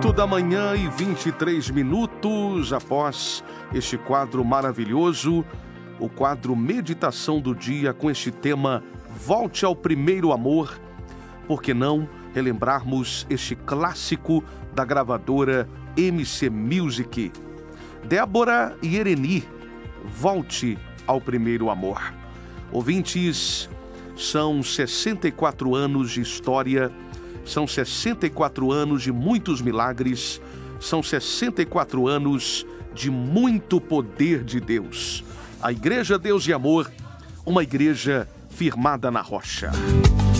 8h23 após este quadro maravilhoso, o quadro Meditação do Dia com este tema Volte ao Primeiro Amor. Por que não relembrarmos este clássico da gravadora MC Music? Débora e Ereni, Volte ao Primeiro Amor. Ouvintes, são 64 anos de história, são 64 anos de muitos milagres, são 64 anos de muito poder de Deus. A Igreja Deus de Amor, uma igreja firmada na rocha.